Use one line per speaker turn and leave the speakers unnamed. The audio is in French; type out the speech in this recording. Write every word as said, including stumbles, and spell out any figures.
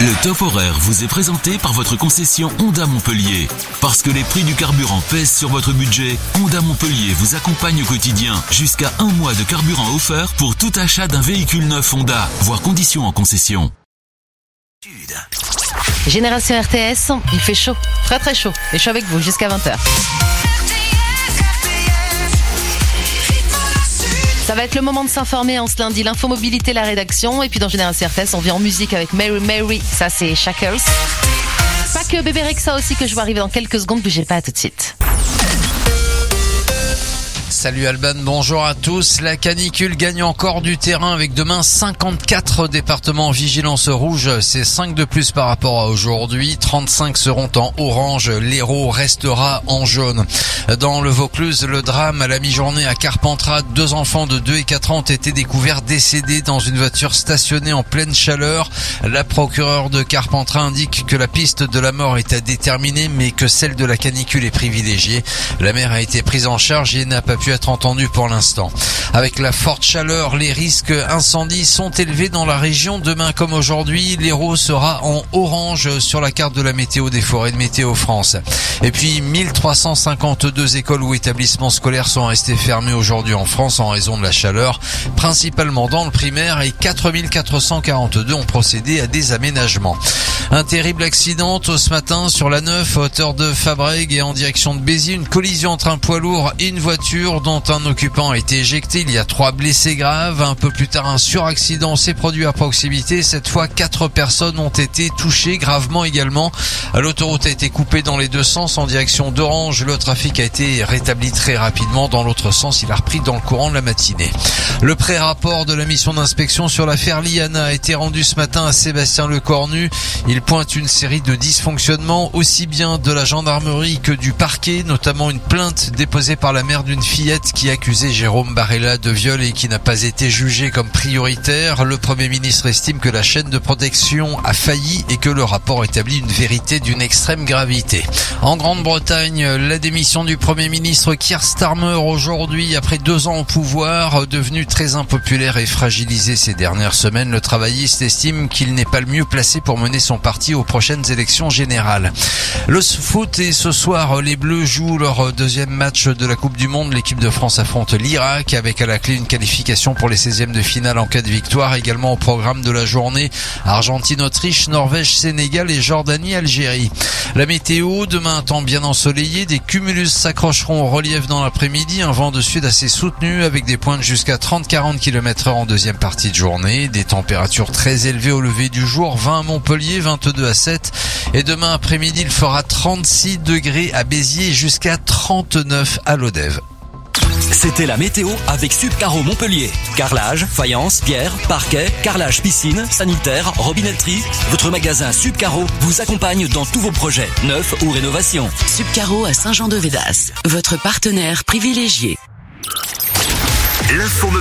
Le top horaire vous est présenté par votre concession Honda Montpellier. Parce que les prix du carburant pèsent sur votre budget, Honda Montpellier vous accompagne au quotidien. Jusqu'à un mois de carburant offert pour tout achat d'un véhicule neuf Honda. Voir conditions en concession.
Génération R T S, il fait chaud, très très chaud. Et je suis avec vous jusqu'à vingt heures. Ça va être le moment de s'informer en ce lundi, l'infomobilité, la rédaction. Et puis dans Génération R T S, on vient en musique avec Mary Mary, ça c'est Shackles. Pas que Bébé Rexha aussi que je vois arriver dans quelques secondes, bougez pas, à tout de suite.
Salut Alban, bonjour à tous. La canicule gagne encore du terrain avec demain cinquante-quatre départements en vigilance rouge. C'est cinq de plus par rapport à aujourd'hui. trente-cinq seront en orange. L'Hérault restera en jaune. Dans le Vaucluse, le drame à la mi-journée à Carpentras. Deux enfants de deux et quatre ans ont été découverts décédés dans une voiture stationnée en pleine chaleur. La procureure de Carpentras indique que la piste de la mort est à déterminer, mais que celle de la canicule est privilégiée. La mère a été prise en charge et n'a pas pu être entendu pour l'instant. Avec la forte chaleur, les risques incendies sont élevés dans la région. Demain comme aujourd'hui, l'Hérault sera en orange sur la carte de la météo des forêts de Météo France. Et puis mille trois cent cinquante-deux écoles ou établissements scolaires sont restés fermés aujourd'hui en France en raison de la chaleur, principalement dans le primaire, et quatre mille quatre cent quarante-deux ont procédé à des aménagements. Un terrible accident ce matin sur la neuf, à hauteur de Fabrègues et en direction de Béziers. Une collision entre un poids lourd et une voiture dont un occupant a été éjecté. Il y a trois blessés graves. Un peu plus tard, un suraccident s'est produit à proximité. Cette fois, quatre personnes ont été touchées gravement également. L'autoroute a été coupée dans les deux sens en direction d'Orange. Le trafic a été rétabli très rapidement. Dans l'autre sens, il a repris dans le courant de la matinée. Le pré-rapport de la mission d'inspection sur l'affaire Liana a été rendu ce matin à Sébastien Lecornu. Il pointe une série de dysfonctionnements, aussi bien de la gendarmerie que du parquet, notamment une plainte déposée par la mère d'une fillette qui accusait Jérôme Barella de viol et qui n'a pas été jugé comme prioritaire. Le Premier ministre estime que la chaîne de protection a failli et que le rapport établit une vérité d'une extrême gravité. En Grande-Bretagne, la démission du Premier ministre Keir Starmer aujourd'hui, après deux ans au pouvoir, devenu très impopulaire et fragilisé ces dernières semaines. Le travailliste estime qu'il n'est pas le mieux placé pour mener son parti aux prochaines élections générales. Le foot, et ce soir, les Bleus jouent leur deuxième match de la Coupe du Monde. L'équipe de France affronte l'Irak avec à la clé une qualification pour les seizièmes de finale en cas de victoire. Également au programme de la journée, Argentine-Autriche, Norvège-Sénégal et Jordanie-Algérie. La météo, demain un temps bien ensoleillé, des cumulus s'accrocheront au relief dans l'après-midi, un vent de sud assez soutenu avec des pointes jusqu'à trente à quarante kilomètres heure en deuxième partie de journée. Des températures très élevées au lever du jour, vingt à Montpellier, vingt-deux à Sète, et demain après-midi il fera trente-six degrés à Béziers et jusqu'à trente-neuf à Lodève.
C'était la météo avec Subcaro Montpellier. Carrelage, faïence, pierre, parquet, carrelage piscine, sanitaire, robinetterie. Votre magasin Subcaro vous accompagne dans tous vos projets, neufs ou rénovations.
Subcaro à Saint-Jean-de-Védas, votre partenaire privilégié.
L'infomobilité.